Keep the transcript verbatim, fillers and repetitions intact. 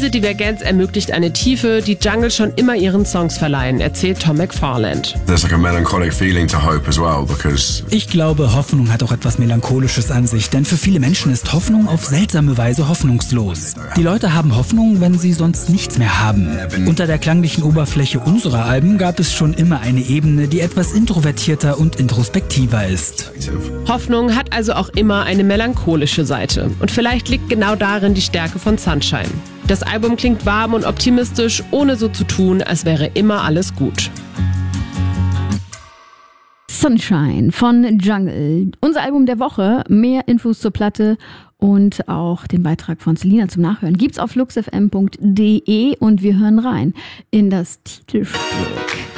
Diese Divergenz ermöglicht eine Tiefe, die Jungle schon immer ihren Songs verleihen, erzählt Tom McFarland. There's like a melancholic feeling to hope as well, because ich glaube, Hoffnung hat auch etwas Melancholisches an sich, denn für viele Menschen ist Hoffnung auf seltsame Weise hoffnungslos. Die Leute haben Hoffnung, wenn sie sonst nichts mehr haben. Unter der klanglichen Oberfläche unserer Alben gab es schon immer eine Ebene, die etwas introvertierter und introspektiver ist. Hoffnung hat also auch immer eine melancholische Seite. Und vielleicht liegt genau darin die Stärke von Sunshine. Das Album klingt warm und optimistisch, ohne so zu tun, als wäre immer alles gut. Sunshine von Jungle. Unser Album der Woche. Mehr Infos zur Platte und auch den Beitrag von Selina zum Nachhören gibt's auf luxfm punkt de und wir hören rein in das Titelstück.